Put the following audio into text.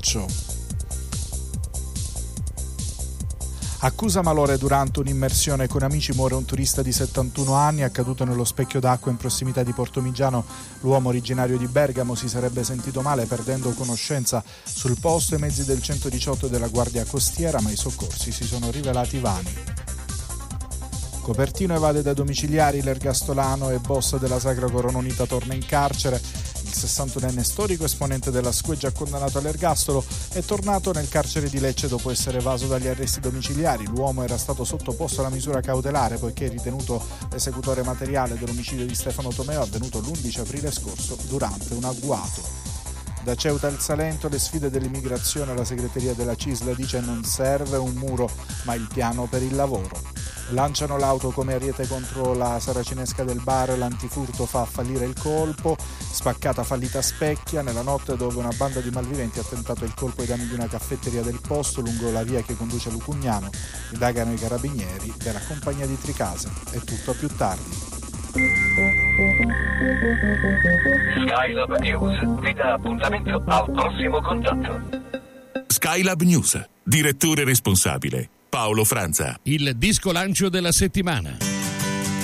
calcio. Accusa malore: durante un'immersione con amici muore un turista di 71 anni, accaduto nello specchio d'acqua in prossimità di Portomigiano. L'uomo, originario di Bergamo, si sarebbe sentito male perdendo conoscenza sul posto i mezzi del 118 e della Guardia Costiera, ma i soccorsi si sono rivelati vani. Copertino evade dai domiciliari, l'ergastolano e boss della Sacra Corona Unita torna in carcere. Il 61enne storico esponente della SQUE, già condannato all'ergastolo, è tornato nel carcere di Lecce dopo essere evaso dagli arresti domiciliari. L'uomo era stato sottoposto alla misura cautelare poiché ritenuto l'esecutore materiale dell'omicidio di Stefano Tomeo, avvenuto l'11 aprile scorso durante un agguato. Da Ceuta al Salento, le sfide dell'immigrazione, la segreteria della CISL dice: non serve un muro, ma il piano per il lavoro. Lanciano l'auto come ariete contro la saracinesca del bar, l'antifurto fa fallire il colpo, spaccata fallita Specchia, nella notte dove una banda di malviventi ha tentato il colpo ai danni di una caffetteria del posto lungo la via che conduce a Lucugnano. Indagano i carabinieri della compagnia di Tricase. È tutto a più tardi. Skylab News vi dà appuntamento al prossimo contatto. Skylab News, direttore responsabile Paolo Franza. Il disco lancio della settimana.